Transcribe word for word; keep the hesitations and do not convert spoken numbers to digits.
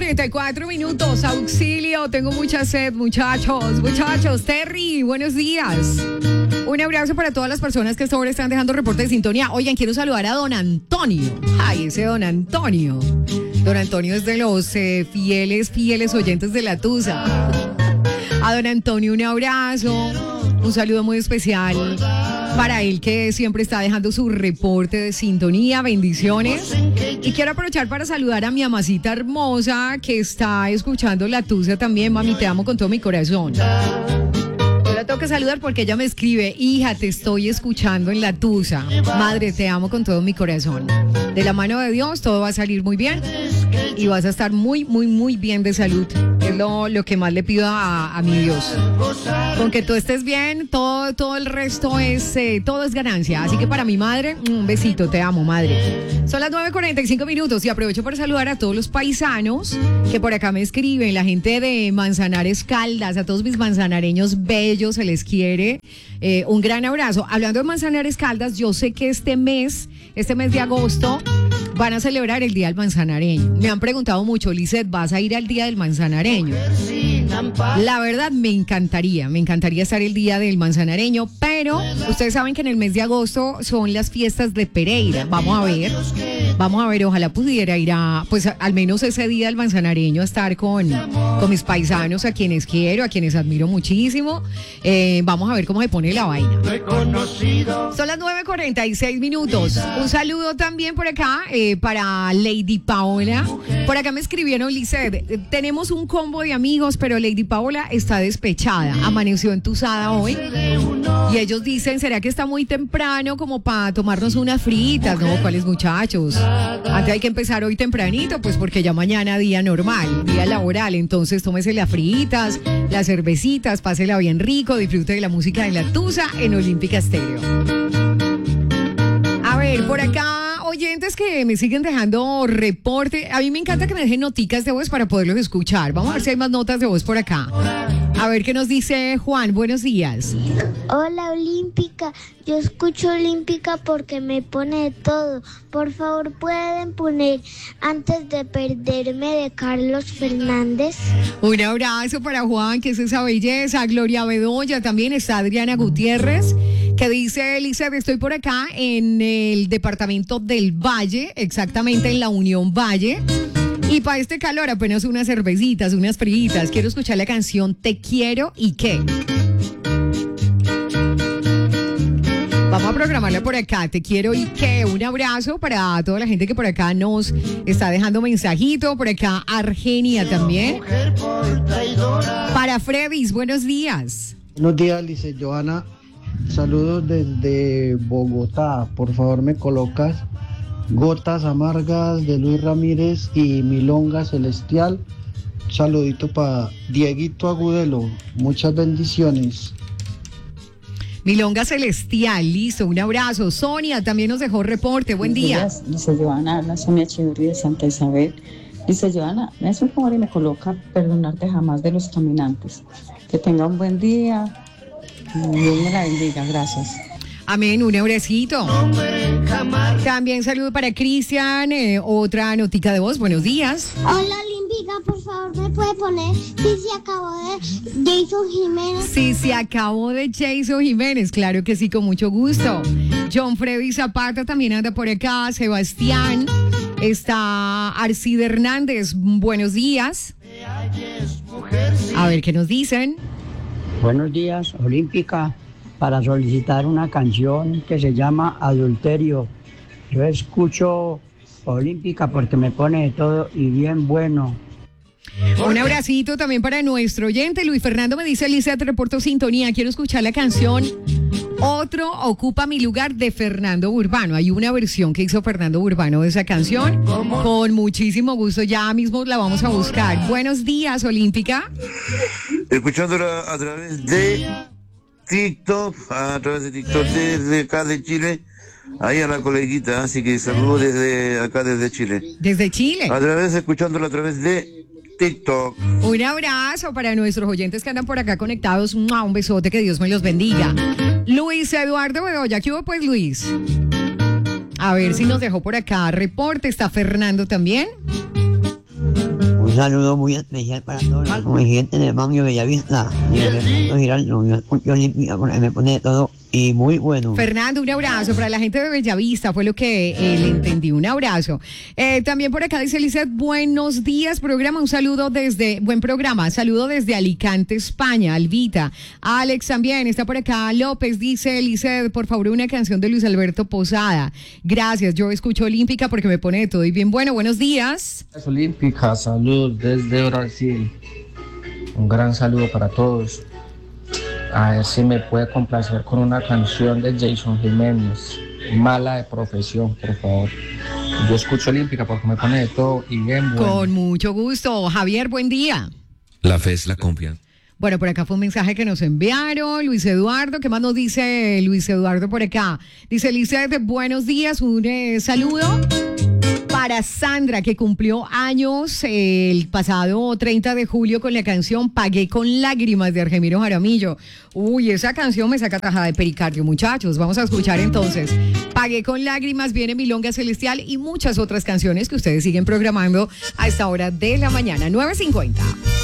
cuarenta y cuatro minutos. Auxilio, tengo mucha sed, muchachos. Muchachos, Terry, buenos días. Un abrazo para todas las personas que hasta ahora están dejando reporte de sintonía. Oigan, quiero saludar a don Antonio. Ay, ese don Antonio. Don Antonio es de los eh, fieles, fieles oyentes de La Tusa. A don Antonio un abrazo, un saludo muy especial para él que siempre está dejando su reporte de sintonía, bendiciones. Y quiero aprovechar para saludar a mi mamacita hermosa que está escuchando La Tusa también. Mami, te amo con todo mi corazón. Yo la tengo que saludar porque ella me escribe: hija, te estoy escuchando en La Tusa. Madre, te amo con todo mi corazón. De la mano de Dios todo va a salir muy bien y vas a estar muy, muy, muy bien de salud. Es lo, lo que más le pido a, a mi Dios. Con que tú estés bien, todo, todo el resto es, eh, todo es ganancia. Así que para mi madre, un besito, te amo, madre. Son las nueve cuarenta y cinco minutos y aprovecho para saludar a todos los paisanos que por acá me escriben, la gente de Manzanares Caldas, a todos mis manzanareños bellos, se les quiere. Eh, un gran abrazo. Hablando de Manzanares Caldas, yo sé que este mes, este mes de agosto, van a celebrar el Día del Manzanareño. Me han preguntado mucho, Lizeth, ¿vas a ir al Día del Manzanareño? La verdad, me encantaría, me encantaría estar el Día del Manzanareño, pero ustedes saben que en el mes de agosto son las fiestas de Pereira. Vamos a ver, vamos a ver, ojalá pudiera ir a, pues a, al menos ese Día del Manzanareño, a estar con, con mis paisanos, a quienes quiero, a quienes admiro muchísimo. Eh, vamos a ver cómo se pone la vaina. Son las nueve cuarenta y seis minutos. Un saludo también por acá eh, para Lady Paola. Por acá me escribieron, Lizeth, tenemos un combo de amigos, pero Lady Paola está despechada, amaneció entusada hoy. Y ellos dicen, ¿será que está muy temprano como para tomarnos unas fritas? No, ¿cuáles muchachos? Antes hay que empezar hoy tempranito, pues porque ya mañana día normal, día laboral. Entonces tómese las fritas, las cervecitas, pásela bien rico, disfrute de la música de La Tusa en Olímpica Estéreo. A ver, por acá, oyentes que me siguen dejando reporte. A mí me encanta que me dejen noticas de voz para poderlos escuchar. Vamos a ver si hay más notas de voz por acá. A ver qué nos dice Juan. Buenos días. Hola, Olímpica. Yo escucho Olímpica porque me pone de todo. Por favor, ¿pueden poner Antes de perderme de Carlos Fernández? Un abrazo para Juan, que es esa belleza. Gloria Bedoya, también está Adriana Gutiérrez, que dice, Elizabeth, estoy por acá en el departamento del Valle, exactamente en la Unión Valle. Y para este calor apenas unas cervecitas, unas fritas. Quiero escuchar la canción Te Quiero y Qué. Vamos a programarla por acá, Te Quiero y Qué. Un abrazo para toda la gente que por acá nos está dejando mensajito. Por acá Argenia también. Para Fredis, buenos días. Buenos días, Lice Joana. Saludos desde Bogotá. Por favor, me colocas Gotas Amargas de Luis Ramírez y Milonga Celestial. Saludito para Dieguito Agudelo. Muchas bendiciones. Milonga Celestial, listo, un abrazo. Sonia también nos dejó reporte, buen día. Dice Joana, habla Sonia Chidurri de Santa Isabel. Dice Joana, me hace un favor y me coloca Perdonarte Jamás de Los Caminantes. Que tenga un buen día. Dios me la bendiga, gracias. Amén, un abracito. También saludo para Cristian, eh, otra notica de voz, buenos días. Hola, Olímpica, por favor, ¿me puede poner Si se acabó de Jason Jiménez? Sí, se acabó de Jason Jiménez, claro que sí, con mucho gusto. John Freddy Zapata también anda por acá, Sebastián, está Arcide Hernández, buenos días. A ver qué nos dicen. Buenos días, Olímpica, para solicitar una canción que se llama Adulterio. Yo escucho Olímpica porque me pone de todo y bien bueno. Un abracito también para nuestro oyente. Luis Fernando me dice, Alicia, te reporto sintonía. Quiero escuchar la canción Otro Ocupa Mi Lugar de Fernando Urbano. Hay una versión que hizo Fernando Urbano de esa canción. Con muchísimo gusto. Ya mismo la vamos a buscar. Buenos días, Olímpica. Escuchándola a través de TikTok, a través de TikTok desde acá de Chile. Ahí a la coleguita, así que saludo desde acá, desde Chile. Desde Chile. A través, escuchándola a través de TikTok. Un abrazo para nuestros oyentes que andan por acá conectados. Un besote, que Dios me los bendiga. Luis Eduardo Bedoya, ¿qué hubo pues, Luis? A ver si nos dejó por acá reporte. Está Fernando también. Un saludo muy especial para todos los comerciantes de Banco Bellavista y de Fernando Giraldo. Yo escucho Olímpica porque me pone de todo y muy bueno. Fernando, un abrazo para la gente de Bellavista, fue lo que eh, le entendí, un abrazo. Eh, también por acá dice Lizeth, buenos días, programa, un saludo desde, buen programa, saludo desde Alicante, España, Albita. Alex también, está por acá, López dice, Lizeth, por favor, una canción de Luis Alberto Posada. Gracias, yo escucho Olímpica porque me pone de todo y bien bueno, buenos días. Olímpica, saludos desde Brasil, un gran saludo para todos. A ver si me puede complacer con una canción de Jason Jiménez, Mala de Profesión, por favor. Yo escucho Olímpica porque me pone de todo y bien bueno. Con mucho gusto. Javier, buen día. La fe es la confianza. Bueno, por acá fue un mensaje que nos enviaron. Luis Eduardo, ¿qué más nos dice Luis Eduardo por acá? Dice Lizeth, buenos días, un eh, saludo para Sandra, que cumplió años eh, el pasado treinta de julio con la canción Pagué con lágrimas de Argemiro Jaramillo. Uy, esa canción me saca tajada de pericardio, muchachos. Vamos a escuchar entonces. Pagué con lágrimas, viene Milonga Celestial y muchas otras canciones que ustedes siguen programando a esta hora de la mañana, nueve cincuenta.